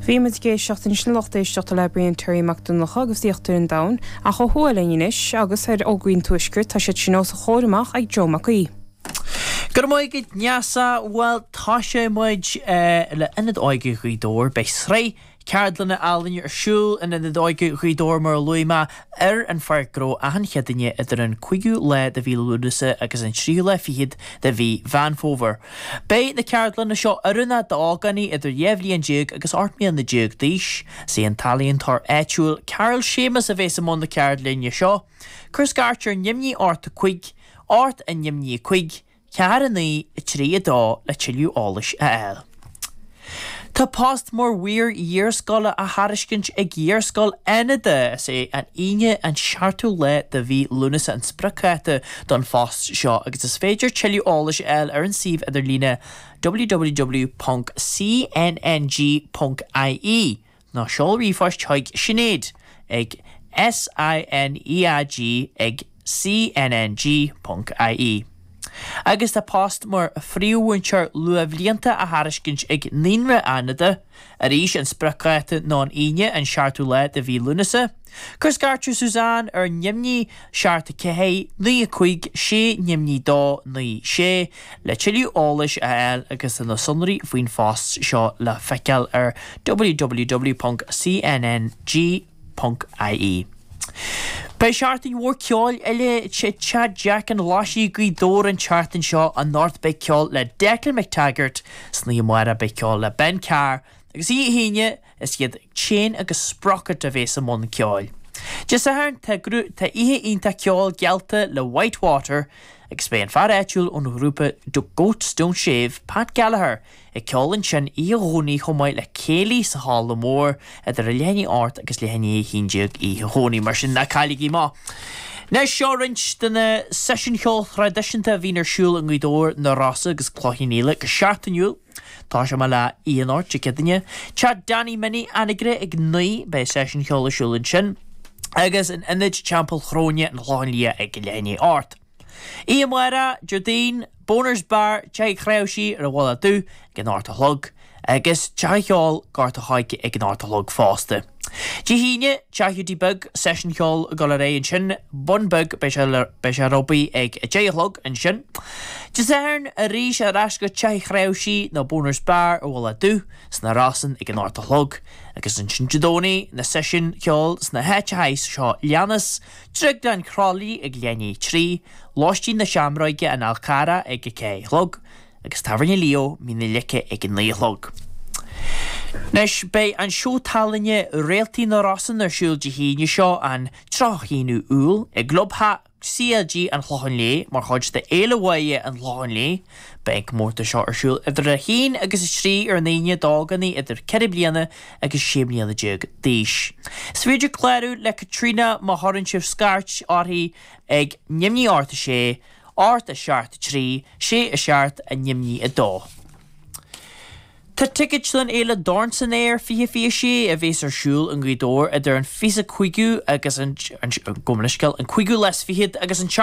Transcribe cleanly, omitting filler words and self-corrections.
Bhí muid géisteach in sinlochtéisteach le bríon Terry McDonagh agus díochttar an dain a chu thualainnis agus ar óghaoin tuisgur tá sé sin sa chóramach ag Joe McCoy. Gur muid neasa bhfuil tá sé muid le inad áige chuidóir bei sré ceardlanna álainn ar siúil in inad áige chuidóir mar luima ar an feargró a an cheadaine idir an cuigiú le de bhí lúdasa agus an trí le fiad de bhí Van Fover. Bei na ceardlanna seo aruna de áganí idir dhéhlíon déag agus artmíon na déag díis sé an talíonn tar éitiúil Carol Seamus a bhés amón na ceardlinne seo. Chris Garcher nimní ort a chuig, ort a nimní chuig, cearannaí i trí dá le tiiliú ális a eil. Tá post mór weir íorscoile a hariscint ag íorscoil enada sé an ine an seartú le de bhí lúnasa an spracéte don fást seo agus is féidir tiiliú ális eil ar an síomh idir lína www.cnng.ie ná seol rífáist teag sinnéad ag SINEAG ag cnng.ie. Agus tá post mar fríúhaintear luamhlíonta a hariscint ag níonra anada a rís an spracéte ná an ine an seartú le de bhí lúnasa. Chris Garcher Suzanne ar nimní searta cehé ní a chuig sé nimní dá ní sé le tiiliú ális a eil agus an na sonraí faoin fást seo le feiceal ar www.cnng.ie. Bei seartain mhór ceáil eile Chad Jack an láisí gcuidóir an seartain seo an North bei ceáil le Declan McTaggart sní mara bei ceáil le Ben Carr agus í híine is iad chéin agus sprochat a bhés amón ceáil. Just a hairn tá ihe ionta ceáil gealta le Whitewater agus bé an fear éitiúil ón grúpa do Goatstone Shave Pat Gallagher I ceálann sin í hónaí chomáid le céalaí sa hall le mór idir a lehanní ort agus lehanní híndeag í hónaí mar sin na cailíí má. Nes seo rint duna session cheol tradiisianta bhín ar siúil an gcuidóir na rasa agus clochiníile go seaartaniúil. Tá se me le íonort de cedaine. Chad Danny Mini anigre ag nuí bei session cheol a siúlann sin agus an inid champel chróne an láinlia ag lehanní ort. Ian Mara, Jardine, Boners Bar, Jai Kraushi, ar bhla dú gan áta hlog, agus Jai Cheol garta haike ag an áta hlog fásta. Jihíne, Jai Dibug, Session Cheol Galaré an sin, Bon Bug, Besha Robbie ag Jai hlog an sin. Jizern, a rís a rasga Jai Kraushi na Boners Bar ar bhla dú, sna rasan ag an áta hlog, agus an sin jadóní na Session Cheol sna hecha hais seo Lianas, Trig dan Crawley ag Lenny trí, Lostín na Shamroige an Alcara ag cé hlog, agus Taverna Leo mí na lice ag an lí hlog. Nes bei an seo talinne réaltí na rasan ar siúil de híine seo an trachínú úl ag globha CLG an chlochan lé mar chuid de éile waie an chlochan lé beag mórta seo ar siúil idir a hín agus is trí ar naine dáganí idir ceribliana agus sébliana déag díis. Svíidir cléirú le Katrina má hárann sibh scarт áthaí ag nimní áta sé, át a seart a trí, sé a seart a nimní a dó. Tá ticketlan éile dornsan éir fihe sé a bhés ar siúil an gcuidóir idir an fisa cuigiú agus an gomlaiscail an cuigiú les fihiad agus an